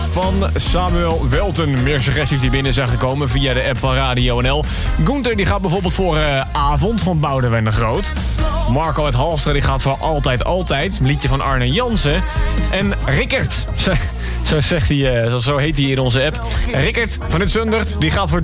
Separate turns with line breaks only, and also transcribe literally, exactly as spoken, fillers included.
van Samuel Welten. Meer suggesties die binnen zijn gekomen via de app van Radio N L. Gunther die gaat bijvoorbeeld voor uh, Avond van Boudewijn de Groot. Marco uit Halstra die gaat voor Altijd Altijd. Een liedje van Arne Jansen. En Rickert, zo, zegt hij, uh, zo heet hij in onze app. Rickert van het Zundert die gaat voor